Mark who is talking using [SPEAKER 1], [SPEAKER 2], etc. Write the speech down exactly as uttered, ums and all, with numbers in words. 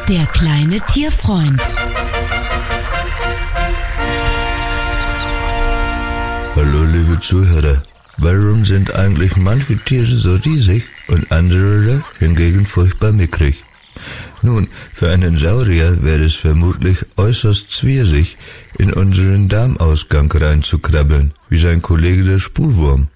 [SPEAKER 1] Der kleine Tierfreund.
[SPEAKER 2] Hallo liebe Zuhörer, warum sind eigentlich manche Tiere so riesig und andere hingegen furchtbar mickrig? Nun, für einen Saurier wäre es vermutlich äußerst schwierig, in unseren Darmausgang reinzukrabbeln, wie sein Kollege der Spulwurm.